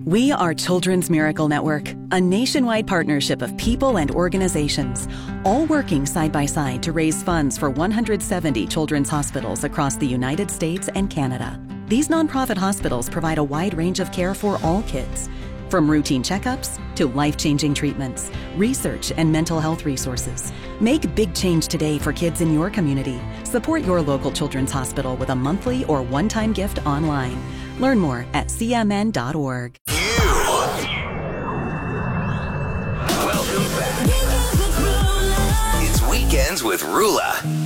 We are Children's Miracle Network, a nationwide partnership of people and organizations, all working side by side to raise funds for 170 children's hospitals across the United States and Canada. These nonprofit hospitals provide a wide range of care for all kids, from routine checkups to life-changing treatments, research, and mental health resources. Make big change today for kids in your community. Support your local children's hospital with a monthly or one-time gift online. Learn more at cmn.org. Welcome back. It's Weekends with Rula.